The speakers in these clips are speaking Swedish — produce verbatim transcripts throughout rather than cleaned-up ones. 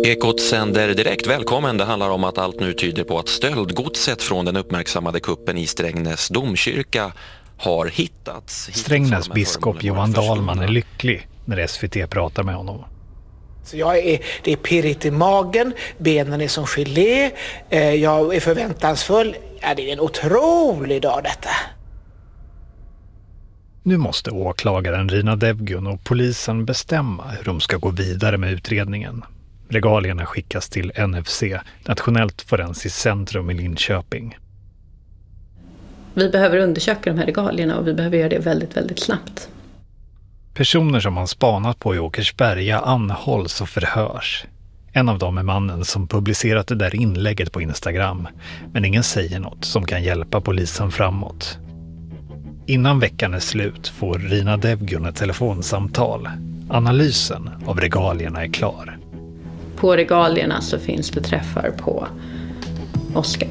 Ekot sänder direkt välkommen. Det handlar om att allt nu tyder på att stöldgodset från den uppmärksammade kuppen i Strängnäs domkyrka har hittats. Strängnäs biskop Johan Dahlman är lycklig när S V T pratar med honom. Så jag är, det är pirrigt i magen, benen är som gelé, eh, jag är förväntansfull. Ja, det är en otrolig dag detta. Nu måste åklagaren Rina Devgun och polisen bestämma hur de ska gå vidare med utredningen. Regalierna skickas till N F C, Nationellt forensiskt centrum i Linköping. Vi behöver undersöka de här regalierna och vi behöver göra det väldigt, väldigt snabbt. Personer som man spanat på i Åkersberga anhålls och förhörs. En av dem är mannen som publicerat det där inlägget på Instagram. Men ingen säger något som kan hjälpa polisen framåt. Innan veckan är slut får Rina Devgun ett telefonsamtal. Analysen av regalierna är klar. På regalierna så finns det träffar på Oscar.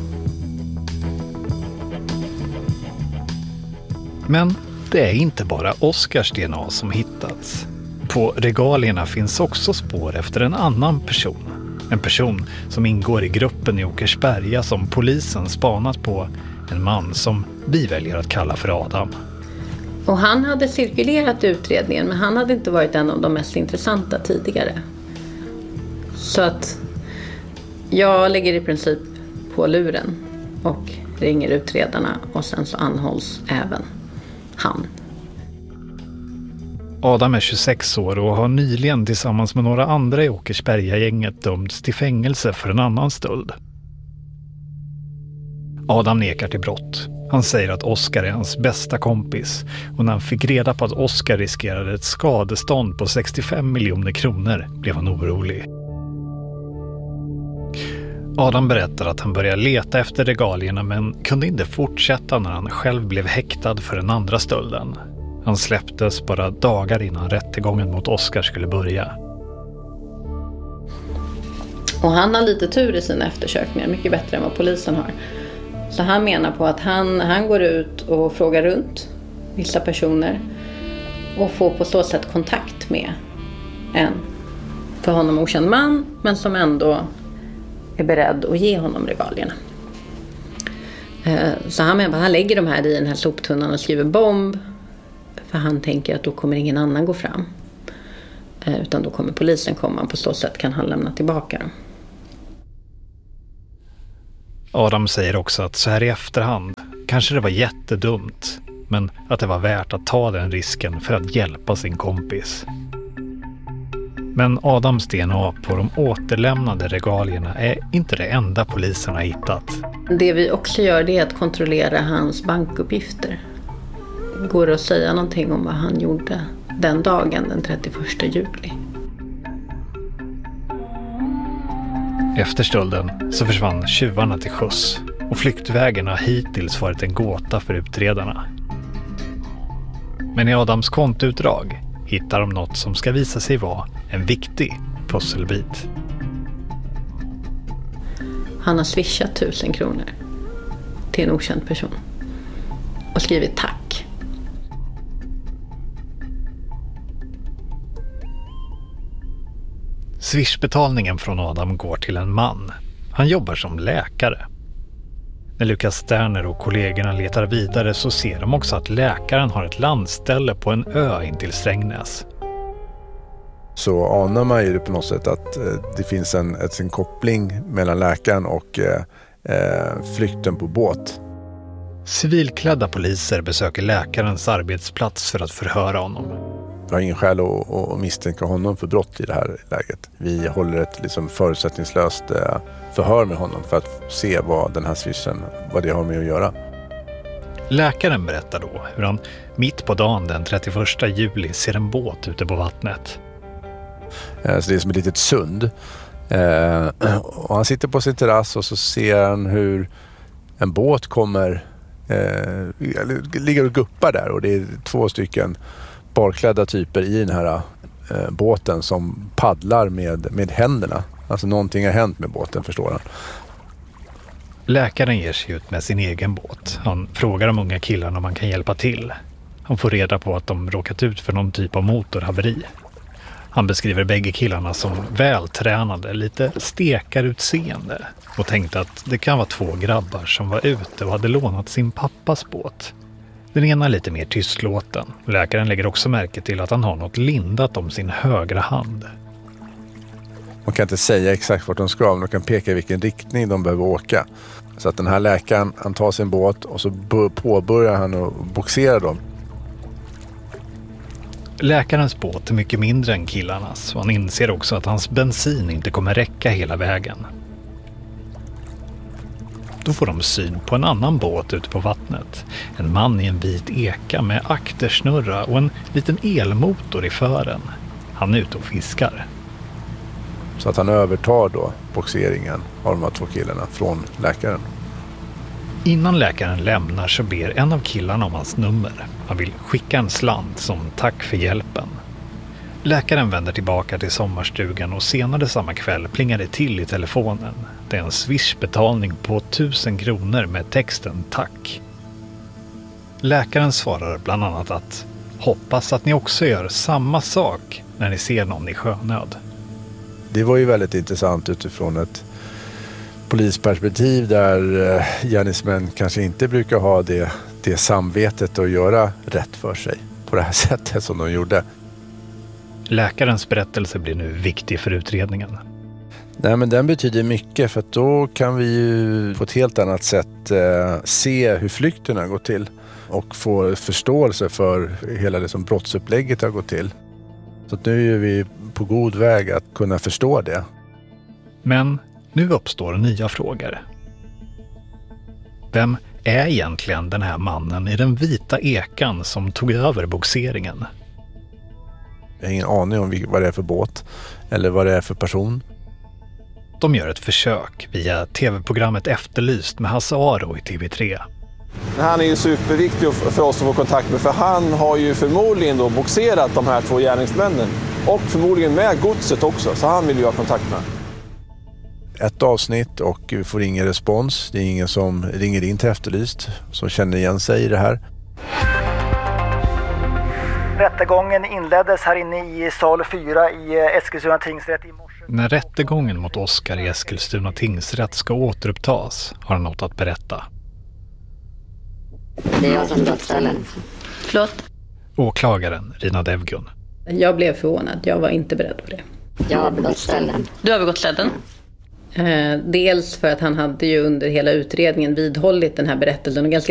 Men det är inte bara Oscars D N A som hittats. På regalierna finns också spår efter en annan person. En person som ingår i gruppen i Åkersberga som polisen spanat på. En man som vi väljer att kalla för Adam. Och han hade cirkulerat i utredningen, men han hade inte varit en av de mest intressanta tidigare. Så att jag lägger i princip på luren och ringer utredarna och sen så anhålls även han. Adam är tjugosex år och har nyligen tillsammans med några andra i Åkersberga-gänget dömts till fängelse för en annan stöld. Adam nekar till brott. Han säger att Oscar är hans bästa kompis och när han fick reda på att Oscar riskerade ett skadestånd på sextiofem miljoner kronor blev han orolig. Adam berättar att han började leta efter regalierna men kunde inte fortsätta när han själv blev häktad för den andra stölden. Han släpptes bara dagar innan rättegången mot Oscar skulle börja. Och han har lite tur i sina eftersökningar, mycket bättre än vad polisen har. Så han menar på att han, han går ut och frågar runt vissa personer och får på så sätt kontakt med en för honom okänd man, men som ändå är beredd att ge honom regalierna. Så han menar att han lägger de här i den här soptunnan och skriver bomb, för han tänker att då kommer ingen annan gå fram. Utan då kommer polisen komma, på så sätt kan han lämna tillbaka dem. Adam säger också att så här i efterhand kanske det var jättedumt, men att det var värt att ta den risken för att hjälpa sin kompis. Men Adams D N A på de återlämnade regalierna är inte det enda polisen har hittat. Det vi också gör det är att kontrollera hans bankuppgifter. Går det att säga någonting om vad han gjorde den dagen, den trettioförsta juli? Efter stölden så försvann tjuvarna till sjöss och flyktvägen har hittills varit en gåta för utredarna. Men i Adams kontoutdrag hittar de något som ska visa sig vara en viktig pusselbit. Han har swishat tusen kronor till en okänd person och skrivit tack. Swishbetalningen från Adam går till en man. Han jobbar som läkare. När Lukas Sterner och kollegorna letar vidare så ser de också att läkaren har ett landställe på en ö intill Strängnäs. Så anar man ju på något sätt att eh, det finns en, ett, en koppling mellan läkaren och eh, flykten på båt. Civilklädda poliser besöker läkarens arbetsplats för att förhöra honom. Vi har ingen skäl att, att misstänka honom för brott i det här läget. Vi håller ett liksom förutsättningslöst förhör med honom för att se vad den här swishen, vad det har med att göra. Läkaren berättar då hur han mitt på dagen den trettioförsta juli ser en båt ute på vattnet. Så det är som ett litet sund. Och han sitter på sin terrass och så ser han hur en båt kommer, ligger och guppar där och det är två stycken barklädda typer i den här eh, båten som paddlar med, med händerna. Alltså någonting har hänt med båten, förstår han. Läkaren ger sig ut med sin egen båt. Han frågar de unga killarna om man kan hjälpa till. Han får reda på att de råkat ut för någon typ av motorhaveri. Han beskriver bägge killarna som vältränade, lite stekarutseende och tänkte att det kan vara två grabbar som var ute och hade lånat sin pappas båt. Den ena är lite mer tystlåten. Läkaren lägger också märke till att han har något lindat om sin högra hand. Man kan inte säga exakt vart de ska, men de kan peka i vilken riktning de behöver åka. Så att den här läkaren, han tar sin båt och så påbörjar han att boxera dem. Läkarens båt är mycket mindre än killarnas och han inser också att hans bensin inte kommer räcka hela vägen. Då får de syn på en annan båt ute på vattnet. En man i en vit eka med aktersnurra och en liten elmotor i fören. Han är ute och fiskar. Så att han övertar då boxeringen av de här två killarna från läkaren. Innan läkaren lämnar så ber en av killarna om hans nummer. Han vill skicka en slant som tack för hjälpen. Läkaren vänder tillbaka till sommarstugan och senare samma kväll plingar det till i telefonen. Det är en swishbetalning på tusen kronor med texten tack. Läkaren svarar bland annat att hoppas att ni också gör samma sak när ni ser någon i sjönöd. Det var ju väldigt intressant utifrån ett polisperspektiv där gärningsmän kanske inte brukar ha det, det samvetet att göra rätt för sig på det här sättet som de gjorde. Läkarens berättelse blir nu viktig för utredningen. Nej, men den betyder mycket för att då kan vi ju på ett helt annat sätt eh, se hur flykten har gått till och få förståelse för hela det som brottsupplägget har gått till. Så att nu är vi på god väg att kunna förstå det. Men nu uppstår nya frågor. Vem är egentligen den här mannen i den vita ekan som tog över boxeringen? Jag har ingen aning om vad det är för båt eller vad det är för person. De gör ett försök via tv-programmet Efterlyst med Hasse Aro i T V tre. Han är ju superviktig för oss att få kontakt med, för han har ju förmodligen då boxerat de här två gärningsmännen och förmodligen med godset också, så han vill ju ha kontakt med. Ett avsnitt och vi får ingen respons. Det är ingen som ringer in till Efterlyst som känner igen sig i det här. Rättegången inleddes här inne i sal fyra i Eskilstuna tingsrätt i morse. När rättegången mot Oskar i Eskilstuna tingsrätt ska återupptas har han något att berätta. Det är jag som dödsställen. Förlåt? Åklagaren Rina Devgun. Jag blev förvånad. Jag var inte beredd på det. Jag har begått ställen. Du har begått ställen? Eh, dels för att han hade ju under hela utredningen vidhållit den här berättelsen och ganska